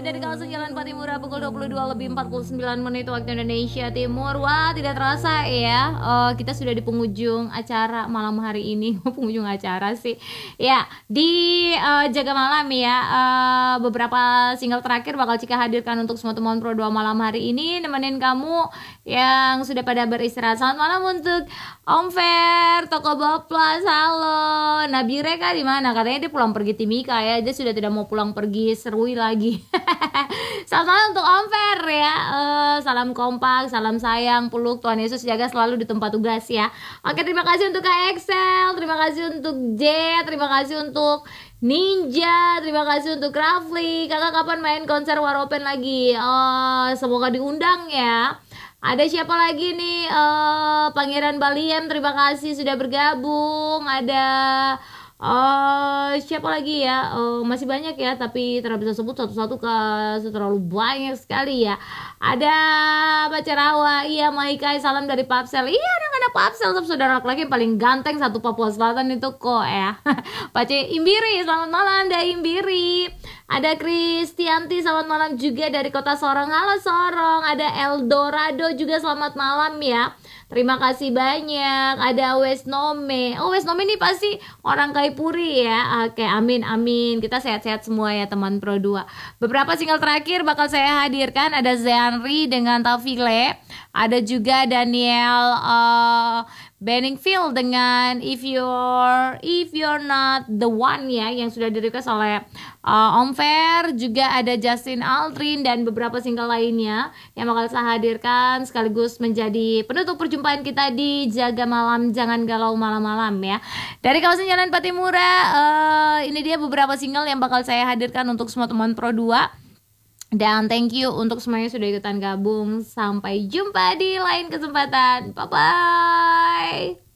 dari kawasan Jalan Patimura pukul 22:49 waktu Indonesia Timur. Wah, tidak terasa ya, kita sudah di penghujung acara malam hari ini. Penghujung acara sih ya, di Jaga Malam ya. Beberapa single terakhir bakal Cika hadirkan untuk semua teman Pro 2 malam hari ini, nemenin kamu yang sudah pada beristirahat. Selamat malam untuk Om Fer, Toko Boplas, halo. Nabire kah di mana? Katanya dia pulang pergi Timika ya, dia sudah tidak mau pulang pergi Serui lagi. Selamat malam untuk Om Fer ya. Salam kompak, salam sayang, peluk, Tuhan Yesus jaga selalu di tempat tugas ya. Oke, terima kasih untuk Kak Excel, terima kasih untuk J, terima kasih untuk Ninja, terima kasih untuk Rafli. Kakak kapan main konser Waropen lagi? Semoga diundang ya. Ada siapa lagi nih? Pangeran Baliem, terima kasih sudah bergabung. Ada siapa lagi ya? Masih banyak ya, tapi tidak bisa sebut satu-satu terlalu banyak sekali ya. Ada Pak Cerawa, iya Maikai, salam dari Papsel. Iya, anak-anak Papsel, saudara laki yang paling ganteng satu Papua Selatan itu kok ya. Pak C Imbiri, selamat malam dari Imbiri. Ada Kristianti, selamat malam juga dari Kota Sorong. Halo Sorong. Ada Eldorado juga, selamat malam ya. Terima kasih banyak. Ada Wesnome. Wesnome ini pasti orang Kaipuri ya. Oke, amin amin. Kita sehat-sehat semua ya teman Pro 2. Beberapa single terakhir bakal saya hadirkan. Ada Zeanri dengan Tafile. Ada juga Daniel Benningfield dengan If You're Not The One ya, yang sudah di-request oleh Om Fer. Juga ada Justin Aldrin dan beberapa single lainnya yang bakal saya hadirkan sekaligus menjadi penutup perjumpaan kita di Jaga Malam Jangan Galau Malam-Malam ya. Dari kawasan Jalan Patimura, ini dia beberapa single yang bakal saya hadirkan untuk semua teman Pro 2. Dan thank you untuk semuanya sudah ikutan gabung. Sampai jumpa di lain kesempatan. Bye-bye.